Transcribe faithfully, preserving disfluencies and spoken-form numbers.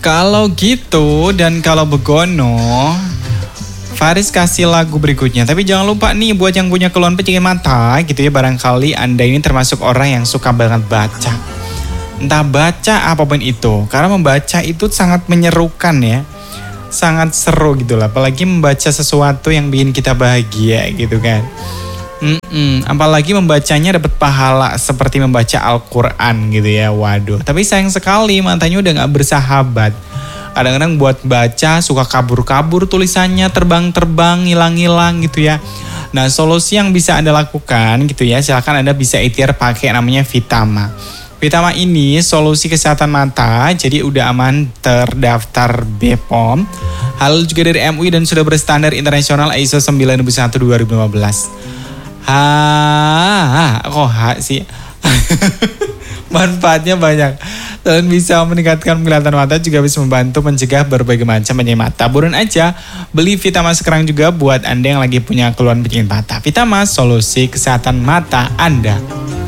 Kalau gitu dan kalau begono, Faris kasih lagu berikutnya. Tapi jangan lupa nih buat yang punya keluhan penyakit mata gitu ya. Barangkali Anda ini termasuk orang yang suka banget baca. Entah baca apapun itu. Karena membaca itu sangat menyerukan ya. Sangat seru gitu lah. Apalagi membaca sesuatu yang bikin kita bahagia gitu kan. Mm-mm. Apalagi membacanya dapat pahala seperti membaca Al-Quran gitu ya. Waduh. Tapi sayang sekali matanya udah gak bersahabat. Kadang-kadang buat baca suka kabur-kabur tulisannya, terbang-terbang, hilang-hilang gitu ya. Nah solusi yang bisa Anda lakukan gitu ya. Silakan Anda bisa ikhtiar pakai namanya Vitama. Vitama ini solusi kesehatan mata. Jadi udah aman terdaftar B P O M. Hal juga dari M U I dan sudah berstandar internasional I S O sembilan ribu satu dua ribu lima belas. Ha, kok ha sih? Manfaatnya banyak. Selain bisa meningkatkan penglihatan mata, juga bisa membantu mencegah berbagai macam penyakit mata. Buruan aja beli Vitama sekarang juga buat Anda yang lagi punya keluhan penyakit mata. Vitama, solusi kesehatan mata Anda.